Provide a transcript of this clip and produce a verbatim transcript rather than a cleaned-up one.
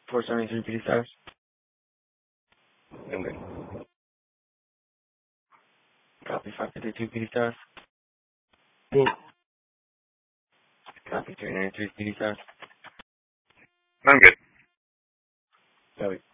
four seventy-three P D status. I'm good. Copy five fifty-two P D status. Good. Copy three ninety-three P D status. I'm good. Copy.